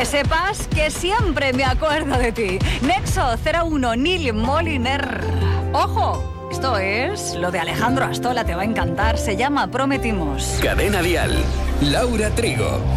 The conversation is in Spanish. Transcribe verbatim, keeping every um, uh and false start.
Que sepas que siempre me acuerdo de ti. Nexo cero uno, Neil Moliner. ¡Ojo! Esto es lo de Alejandro Astola, te va a encantar. Se llama Prometimos. Cadena Dial, Laura Trigo.